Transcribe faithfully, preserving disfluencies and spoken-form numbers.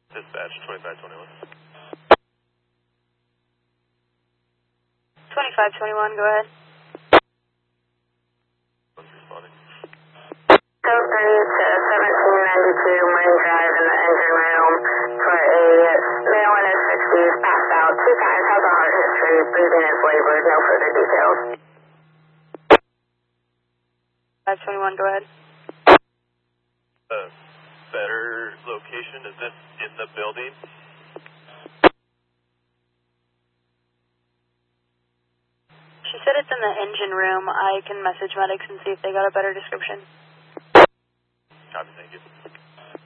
Dispatch twenty-five twenty-one. twenty-five twenty-one, go ahead. One's responding. Code three to seventeen ninety-two Marine Drive in the engine room for a male in his sixties, passed out two times, has a heart history, breathing is labored, no further details. five twenty-one, go ahead. Uh, better location, is this in the building? She said it's in the engine room. I can message medics and see if they got a better description. Copy, thank you.